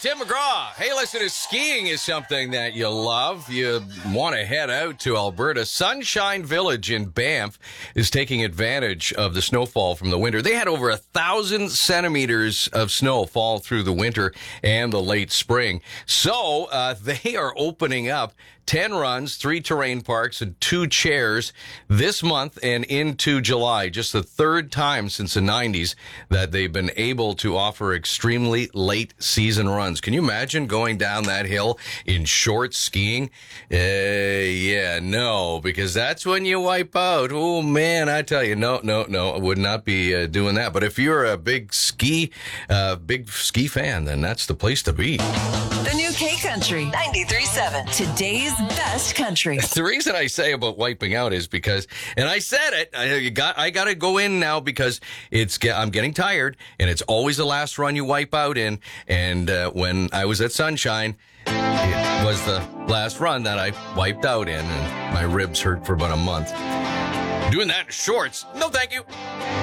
Tim McGraw. Hey, listen, if skiing is something that you love, you want to head out to Alberta. Sunshine Village in Banff is taking advantage of the snowfall from the winter. They had over 1,000 centimeters of snow fall through the winter and the late spring. So they are opening up 10 runs, 3 terrain parks, and 2 chairs this month and into July. Just the third time since the 90s that they've been able to offer extremely late season runs. Can you imagine going down that hill in short skiing? No, because that's when you wipe out. Oh, man, I tell you, no, I would not be doing that. But if you're a big ski fan, then that's the place to be. The new K-Country 93.7, today's best country. The reason I say about wiping out is because, and I said it, I got to go in now because I'm getting tired, and it's always the last run you wipe out in. And when I was at Sunshine, it was the last run that I wiped out in, and my ribs hurt for about a month. Doing that in shorts, no thank you.